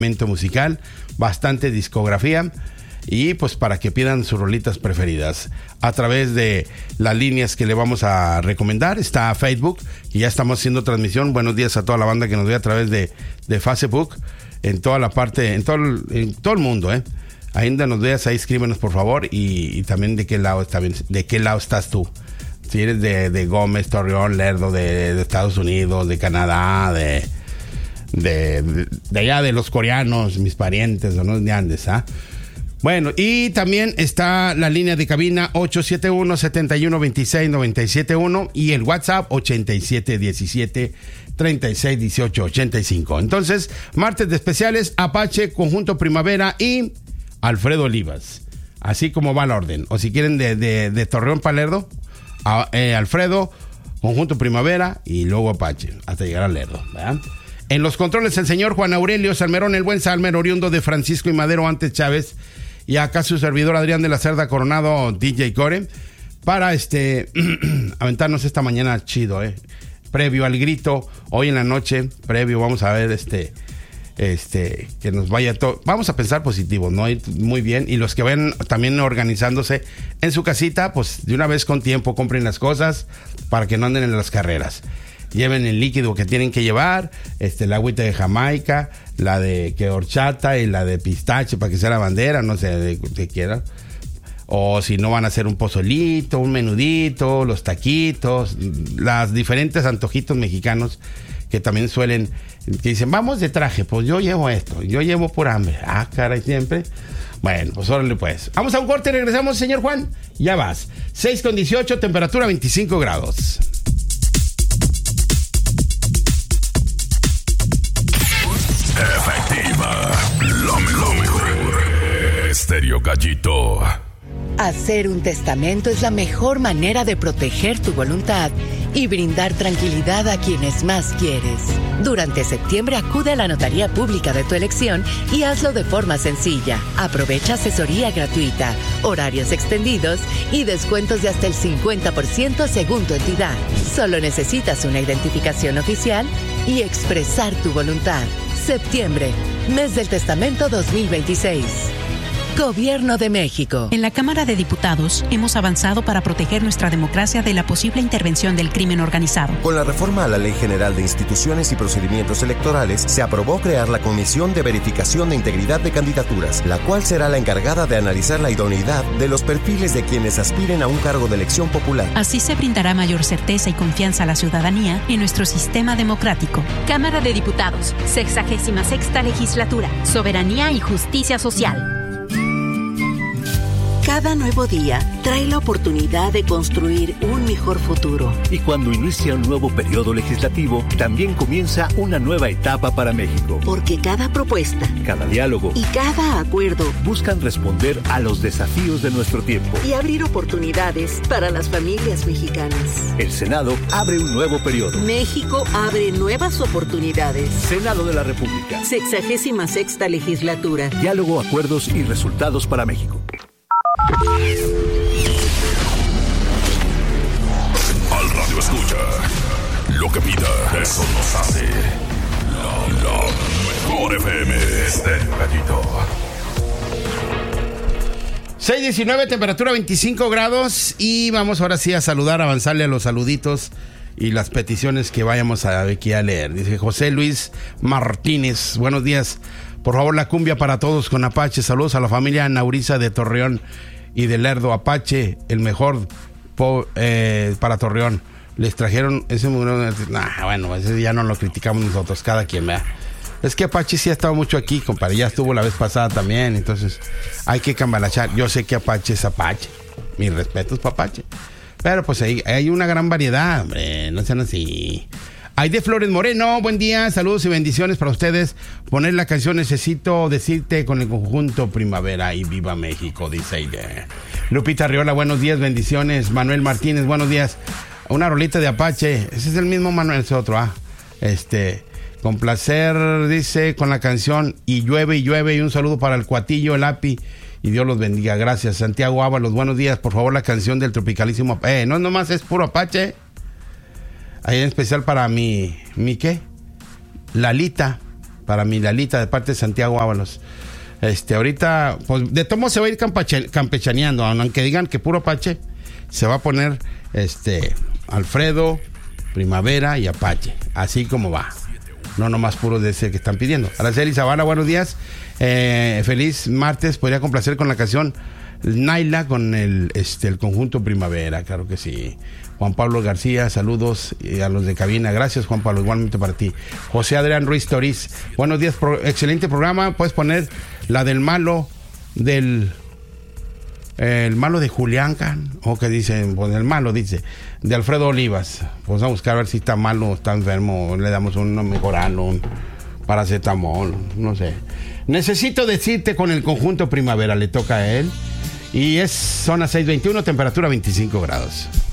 musical, bastante discografía, y pues para que pidan sus rolitas preferidas a través de las líneas que le vamos a recomendar. Está Facebook, y ya estamos haciendo transmisión. Buenos días a toda la banda que nos ve a través de Facebook, en toda la parte, en todo el mundo, ahí donde nos veas, ahí escríbenos por favor, y también de qué lado estás tú. Si eres de Gómez, Torreón, Lerdo, de Estados Unidos, de Canadá, de allá de los coreanos, mis parientes, o no de Andes, Bueno, y también está la línea de cabina 871-7126-971 y el WhatsApp 8717-361885. Entonces, martes de especiales, Apache, Conjunto Primavera y Alfredo Olivas. Así como va el orden. O si quieren de Torreón para Lerdo, Alfredo, Conjunto Primavera y luego Apache, hasta llegar a Lerdo, ¿verdad? En los controles, el señor Juan Aurelio Salmerón, el buen Salmer, oriundo de Francisco y Madero antes Chávez. Y acá su servidor Adrián de la Cerda Coronado, DJ Core, para aventarnos esta mañana chido, previo al grito, hoy en la noche, vamos a ver que nos vaya todo, vamos a pensar positivo, ¿no? Muy bien, y los que vayan también organizándose en su casita, pues de una vez con tiempo compren las cosas para que no anden en las carreras. Lleven el líquido que tienen que llevar, la agüita de Jamaica, la de que horchata y la de pistache para que sea la bandera, no sé, de que quieran. O si no, van a hacer un pozolito, un menudito, los taquitos, las diferentes antojitos mexicanos que también suelen, que dicen, vamos de traje, pues yo llevo esto, yo llevo por hambre. Caray, siempre. Bueno, pues órale pues. Vamos a un corte y regresamos, señor Juan. Ya vas. 6:18, temperatura 25 grados. Efectiva, lo mejor. Estéreo Gallito. Hacer un testamento es la mejor manera de proteger tu voluntad y brindar tranquilidad a quienes más quieres. Durante septiembre acude a la notaría pública de tu elección y hazlo de forma sencilla. Aprovecha asesoría gratuita, horarios extendidos y descuentos de hasta el 50% según tu entidad. Solo necesitas una identificación oficial y expresar tu voluntad. Septiembre, mes del testamento 2026. Gobierno de México. En la Cámara de Diputados hemos avanzado para proteger nuestra democracia de la posible intervención del crimen organizado. Con la reforma a la Ley General de Instituciones y Procedimientos Electorales, se aprobó crear la Comisión de Verificación de Integridad de Candidaturas, la cual será la encargada de analizar la idoneidad de los perfiles de quienes aspiren a un cargo de elección popular. Así se brindará mayor certeza y confianza a la ciudadanía en nuestro sistema democrático. Cámara de Diputados, 66ª Legislatura, Soberanía y Justicia Social. Cada nuevo día trae la oportunidad de construir un mejor futuro. Y cuando inicia un nuevo periodo legislativo, también comienza una nueva etapa para México. Porque cada propuesta, cada diálogo y cada acuerdo buscan responder a los desafíos de nuestro tiempo y abrir oportunidades para las familias mexicanas. El Senado abre un nuevo periodo. México abre nuevas oportunidades. Senado de la República. 66ª Legislatura. Diálogo, acuerdos y resultados para México. Al radio escucha lo que pida, eso nos hace la mejor FM. Estéreo Gallito. 6:19, temperatura 25 grados. Y vamos ahora sí a saludar, avanzarle a los saluditos y las peticiones que vayamos aquí a leer. Dice José Luis Martínez, buenos días. Por favor, la cumbia para todos con Apache. Saludos a la familia Nauriza de Torreón y de Lerdo. Apache, el mejor para Torreón. Les trajeron ese... bueno, ese ya no lo criticamos nosotros, cada quien, ¿verdad? Es que Apache sí ha estado mucho aquí, compadre. Ya estuvo la vez pasada también, entonces hay que cambalachar. Yo sé que Apache es Apache. Mis respetos para Apache. Pero pues hay una gran variedad, hombre. No sean así. Aide Flores Moreno, buen día, saludos y bendiciones para ustedes. Poner la canción Necesito Decirte con el Conjunto Primavera y Viva México, dice Aide. Lupita Arriola, buenos días, bendiciones. Manuel Martínez, buenos días. Una rolita de Apache, ese es el mismo Manuel, ese otro, con placer, dice, con la canción Y llueve, y un saludo para el Cuatillo, el Api, y Dios los bendiga, gracias. Santiago Ábalos, buenos días, por favor la canción del tropicalísimo, no nomás es puro Apache. Ahí en especial para mi ¿qué? Lalita, para mi Lalita de parte de Santiago Ábalos. Ahorita, pues de tomo se va a ir campechaneando, aunque digan que puro Apache, se va a poner Alfredo, Primavera y Apache, así como va. No nomás puro de ese que están pidiendo. Araceli Zavala, buenos días. Feliz martes. Podría complacer con la canción Naila con el conjunto Primavera, claro que sí. Juan Pablo García, saludos a los de cabina. Gracias, Juan Pablo, igualmente para ti. José Adrián Ruiz Toriz, buenos días, excelente programa. Puedes poner la del malo el malo de Julián, o que dicen, pues el malo dice, de Alfredo Olivas. Pues vamos a buscar a ver si está malo, está enfermo, le damos un mejorano, un paracetamol, no sé. Necesito decirte con el conjunto Primavera, le toca a él. Y son las 6:21, temperatura 25 grados.